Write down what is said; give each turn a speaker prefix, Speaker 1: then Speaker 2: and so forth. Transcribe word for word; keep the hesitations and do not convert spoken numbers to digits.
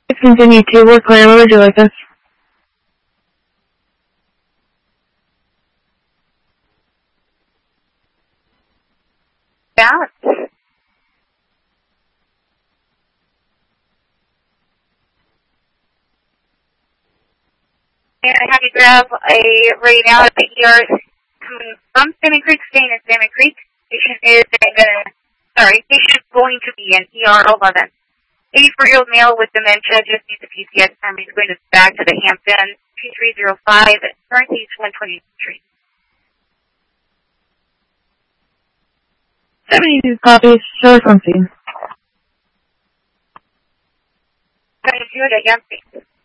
Speaker 1: Let's continue. Keyboard player, what would you like this?
Speaker 2: Yeah. And I have you grab a right now at the E R coming from Salmon Creek, staying in Salmon Creek. Patient is uh, sorry, patient is going to be in E R eleven. eighty-four-year-old male with dementia just needs a P C S time. He's going to back to the Hampton two three zero five, current age one twenty-three.
Speaker 1: seventy-two copies, show from scene.
Speaker 2: seventy-two again, please.